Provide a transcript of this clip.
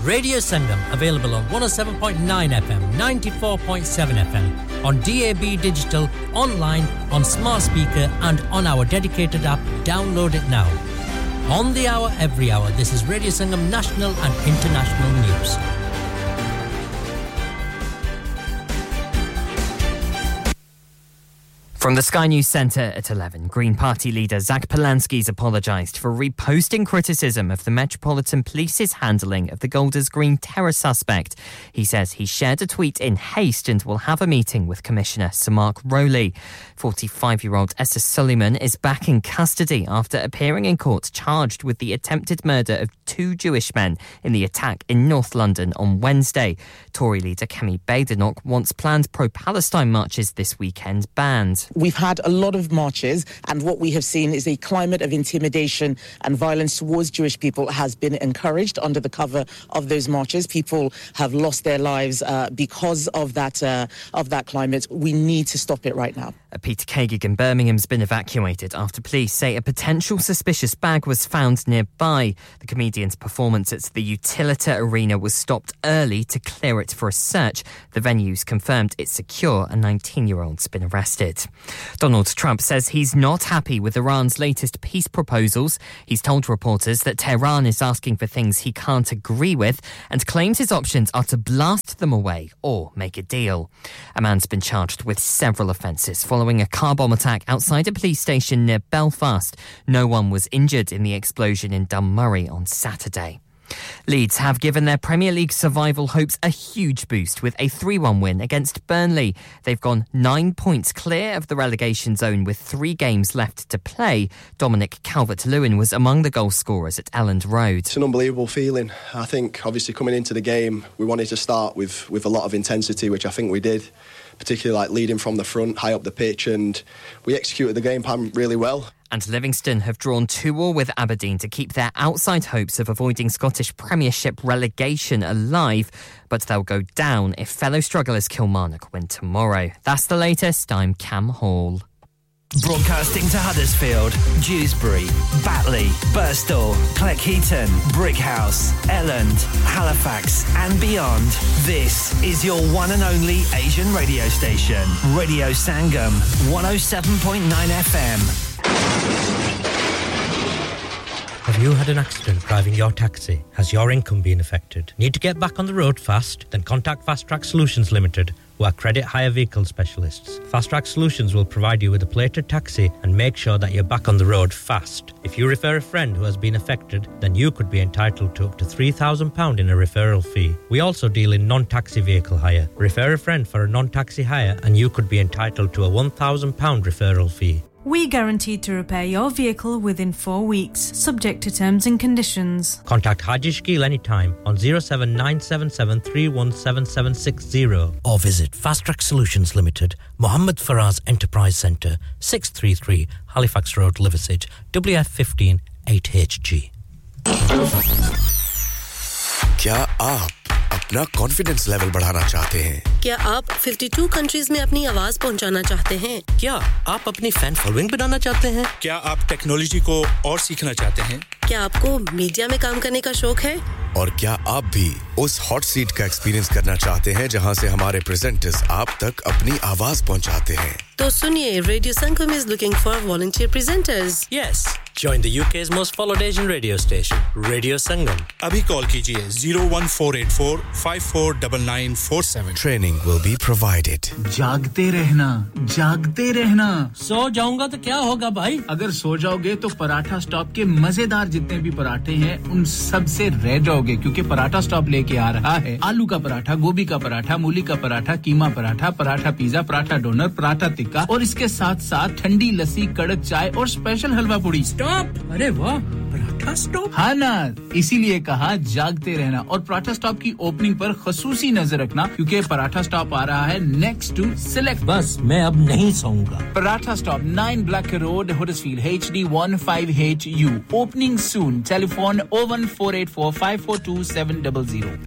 Radio Sangam, available on 107.9 FM, 94.7 FM, on DAB Digital, online, on smart speaker and on our dedicated app. Download it now. On the hour, every hour, this is Radio Sangam National and International News. From the Sky News Centre at 11, Green Party leader Zach Polanski's apologised for reposting criticism of the Metropolitan Police's handling of the Golders Green terror suspect. He says he shared a tweet in haste and will have a meeting with Commissioner Sir Mark Rowley. 45-year-old Essa Suleiman is back in custody after appearing in court charged with the attempted murder of 2 Jewish men in the attack in North London on Wednesday. Tory leader Kemi Badenoch wants planned pro-Palestine marches this weekend banned. We've had a lot of marches, and what we have seen is a climate of intimidation and violence towards Jewish people has been encouraged under the cover of those marches. People have lost their lives because of that climate. We need to stop it right now. A Peter Kegig in Birmingham's been evacuated after police say a potential suspicious bag was found nearby. The comedian's performance at the Utilita Arena was stopped early to clear it for a search. The venue's confirmed it's secure. A 19-year-old's been arrested. Donald Trump says he's not happy with Iran's latest peace proposals. He's told reporters that Tehran is asking for things he can't agree with and claims his options are to blast them away or make a deal. A man's been charged with several offences following a car bomb attack outside a police station near Belfast. No one was injured in the explosion in Dunmurry on Saturday. Leeds have given their Premier League survival hopes a huge boost with a 3-1 win against Burnley. They've gone 9 points clear of the relegation zone with 3 games left to play. Dominic Calvert-Lewin was among the goal scorers at Elland Road. It's an unbelievable feeling. I think obviously coming into the game we wanted to start with a lot of intensity, which I think we did, particularly like leading from the front, high up the pitch, and we executed the game plan really well. And Livingston have drawn 2-2 with Aberdeen to keep their outside hopes of avoiding Scottish Premiership relegation alive, but they'll go down if fellow strugglers Kilmarnock win tomorrow. That's the latest. I'm Cam Hall. Broadcasting to Huddersfield, Dewsbury, Batley, Birstall, Cleckheaton, Brickhouse, Elland, Halifax and beyond. This is your one and only Asian radio station. Radio Sangam, 107.9 FM. Have you had an accident driving your taxi? Has your income been affected? Need to get back on the road fast? Then contact Fast Track Solutions Limited, who are credit hire vehicle specialists. Fast Track Solutions will provide you with a plated taxi and make sure that you're back on the road fast. If you refer a friend who has been affected, then you could be entitled to up to £3,000 in a referral fee. We also deal in non-taxi vehicle hire. Refer a friend for a non-taxi hire and you could be entitled to a £1,000 referral fee. We guarantee to repair your vehicle within 4 weeks, subject to terms and conditions. Contact Haji Shkil anytime on 07977317760 or visit Fast Track Solutions Limited, Mohammed Faraz Enterprise Centre, 633 Halifax Road, Liversedge, WF15 8HG. क्या आप अपना confidence level बढ़ाना चाहते हैं? क्या आप 52 countries में अपनी आवाज पहुंचाना चाहते हैं? क्या आप अपनी फैन फॉलोइंग बनाना चाहते हैं? क्या आप टेक्नोलॉजी को और सीखना चाहते हैं? क्या आपको मीडिया में काम करने का शौक है? और क्या आप भी उस हॉट सीट का एक्सपीरियंस करना चाहते हैं जहां से हमारे प्रेजेंटर्स आप तक अपनी आवाज पहुंचाते हैं? तो सुनिए, Radio Sangam is looking for volunteer presenters. Yes, join the UK's most followed Asian radio station, Radio Sangam. Abhi call kijiye 01484 549947. Training will be provided. जागते रहना. सो जाऊंगा तो क्या होगा भाई? अगर सो जाओगे तो पराठा स्टॉप के मजेदार जितने भी पराठे हैं उन सब से रह जाओगे, क्योंकि पराठा स्टॉप लेके आ रहा है आलू का पराठा, गोभी का पराठा, मूली का पराठा, कीमा पराठा, पराठा पिज्जा, पराठा डोनर, पराठा टिक्का और इसके साथ-साथ ठंडी लस्सी, कड़क चाय और स्पेशल हलवा पूड़ी। स्टॉप! अरे वाह, पराठा स्टॉप। हाँ ना, इसीलिए कहा जागते रहना। और पराठा स्टॉप की ओपनिंग पर खसूसी नजर रखना, क्योंकि पराठा स्टॉप आ रहा है नेक्स्ट टू सिलेक्ट। बस मैं अब नहीं सोऊंगा। Paratha stop 9 Black Road, Huddersfield, HD15HU. Opening soon. Telephone 01484 542 700.